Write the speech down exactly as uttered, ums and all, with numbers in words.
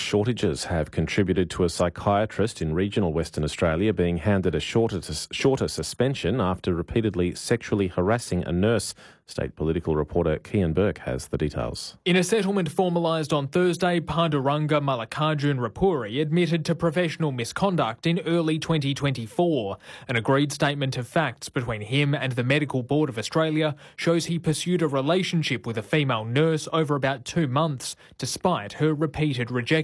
shortages have contributed to a psychiatrist in regional Western Australia being handed a shorter, shorter suspension after repeatedly sexually harassing a nurse. State political reporter Kian Burke has the details. In a settlement formalised on Thursday, Panduranga Mallikarjun Rapuri admitted to professional misconduct in early twenty twenty-four. An agreed statement of facts between him and the Medical Board of Australia shows he pursued a relationship with a female nurse over about two months, despite her repeated rejection.